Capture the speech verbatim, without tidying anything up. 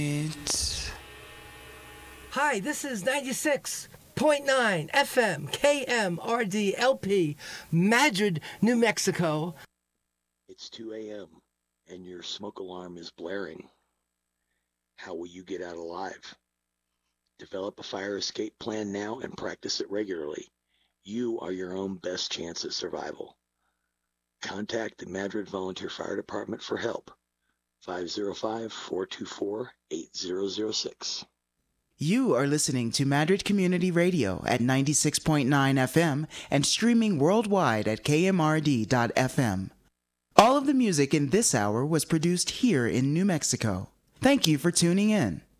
It's... Hi, this is ninety-six point nine F M K M R D L P, Madrid, New Mexico. It's two a.m. and your smoke alarm is blaring. How will you get out alive? Develop a fire escape plan now and practice it regularly. You are your own best chance at survival. Contact the Madrid Volunteer Fire Department for help. five oh five, four two four, eight oh oh six. You are listening to Madrid Community Radio at ninety-six point nine F M and streaming worldwide at K M R D dot F M. All of the music in this hour was produced here in New Mexico. Thank you for tuning in.